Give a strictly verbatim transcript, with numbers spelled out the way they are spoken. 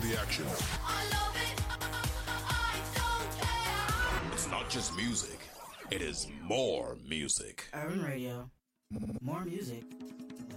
the action. I love it. I don't care. It's not just music, it is more music. Urban Radio. More music.